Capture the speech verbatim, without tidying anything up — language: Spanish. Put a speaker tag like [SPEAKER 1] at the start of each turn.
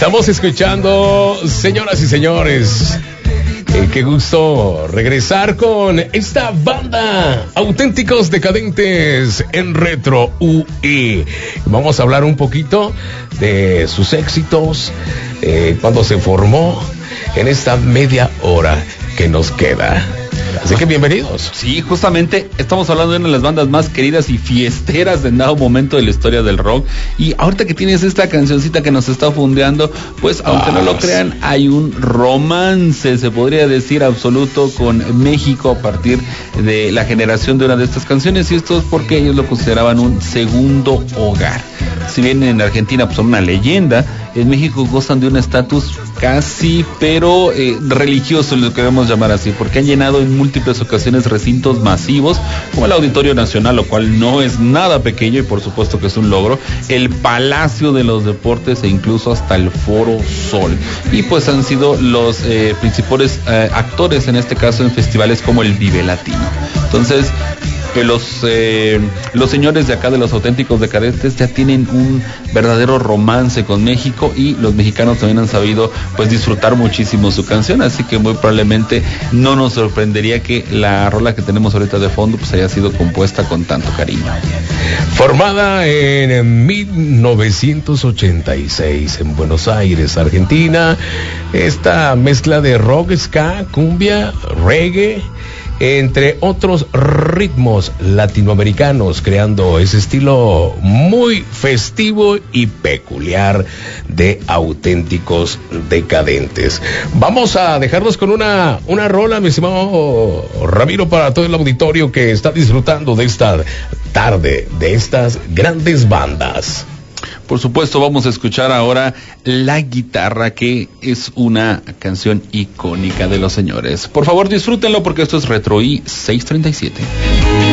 [SPEAKER 1] Estamos escuchando, señoras y señores, eh, qué gusto regresar con esta banda, Auténticos Decadentes en Retro U E. Vamos a hablar un poquito de sus éxitos, eh, cuando se formó, en esta media hora que nos queda. Así que bienvenidos.
[SPEAKER 2] Sí, justamente estamos hablando de una de las bandas más queridas y fiesteras en dado momento de la historia del rock. Y ahorita que tienes esta cancioncita que nos está fundeando, pues aunque no lo crean, hay un romance, se podría decir, absoluto con México a partir de la generación de una de estas canciones. Y esto es porque ellos lo consideraban un segundo hogar. Si bien en Argentina pues, son una leyenda, en México gozan de un estatus casi, pero eh, religioso, lo queremos llamar así, porque han llenado en múltiples ocasiones recintos masivos, como el Auditorio Nacional, lo cual no es nada pequeño y por supuesto que es un logro, el Palacio de los Deportes e incluso hasta el Foro Sol. Y pues han sido los eh, principales eh, actores, en este caso en festivales como el Vive Latino. Entonces, que los eh, los señores de acá de los Auténticos Decadentes ya tienen un verdadero romance con México y los mexicanos también han sabido pues disfrutar muchísimo su canción, así que muy probablemente no nos sorprendería que la rola que tenemos ahorita de fondo pues haya sido compuesta con tanto cariño.
[SPEAKER 1] Formada en mil novecientos ochenta y seis en Buenos Aires, Argentina, esta mezcla de rock, ska, cumbia, reggae, entre otros ritmos latinoamericanos, creando ese estilo muy festivo y peculiar de Auténticos Decadentes. Vamos a dejarnos con una, una rola, mi estimado Ramiro, para todo el auditorio que está disfrutando de esta tarde, de estas grandes bandas.
[SPEAKER 2] Por supuesto, vamos a escuchar ahora La Guitarra, que es una canción icónica de los señores. Por favor, disfrútenlo porque esto es Retro I seiscientos treinta y siete.